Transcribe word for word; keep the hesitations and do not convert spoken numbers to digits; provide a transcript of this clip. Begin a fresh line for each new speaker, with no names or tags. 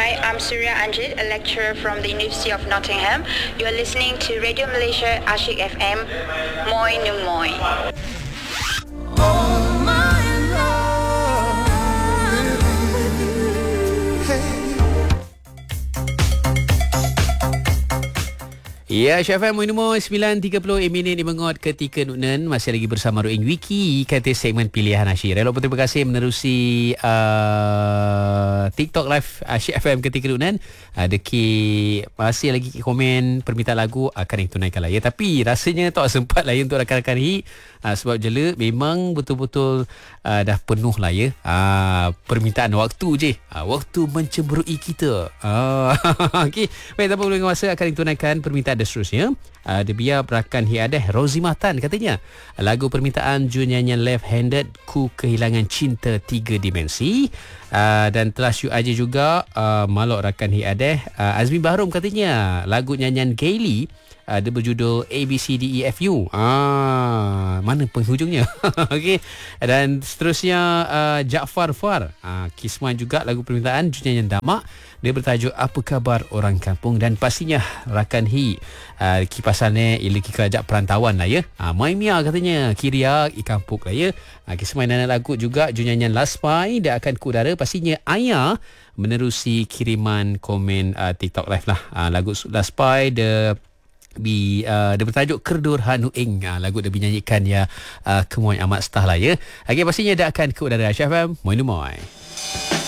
Hi, I'm Surya Anjit, a lecturer from the University of Nottingham. You are listening to Radio Malaysia Ashik F M. Moi nu moi.
Ya, Syaf M, Moinumoi, sembilan tiga puluh minit di mengot ketika Nunan. Masih lagi bersama Ruing Wiki, kata segmen pilihan Asyik. Elok pun terima kasih menerusi uh, TikTok Live Asyik F M ketika Nunan. uh, Deki masih lagi komen permintaan lagu akan ditunaikan lah ya. Tapi rasanya tak sempat lah ya untuk rakan-rakan ni, uh, sebab jela memang betul-betul uh, dah penuh lah ya. uh, Permintaan waktu je, uh, waktu mencemburui kita. uh, Okey, baik, tanpa berlengah masa akan ditunaikan permintaan seterusnya. Uh, dia biar berakan hiadah Rozimah Tan katanya. Lagu permintaan Jun nyanyian Left Handed, Ku Kehilangan Cinta Tiga Dimensi. Uh, dan telah syuk aja juga uh, malok rakan hiadah uh, Azmi Bahrum katanya. Lagu nyanyian Gaily, Uh, dia berjudul A B C D E F U. Ah, mana penghujungnya? Okey. Dan seterusnya uh, Jaafar Far. Uh, Kisman juga lagu permintaan Junyanyan Damak. Dia bertajuk Apa Khabar Orang Kampung. Dan pastinya rakan hi uh, kipasannya Iliki Kerajak Perantauan lah ya. Uh, Mai Mia katanya Kiria I Kampung lah ya. Uh, Kisman dan lagu juga Junyanyan Laspai. Dia akan ke udara. Pastinya Ayah menerusi kiriman komen uh, TikTok Live lah. Uh, lagu Laspai dia Bi, uh, dia bertajuk Kerdur Hanu Ing. uh, Lagu dia dinyanyikan ya uh, Kemoy Amat Stah lah ya. Okay, pastinya dia akan ke udara Syah F M. Moi nu moi.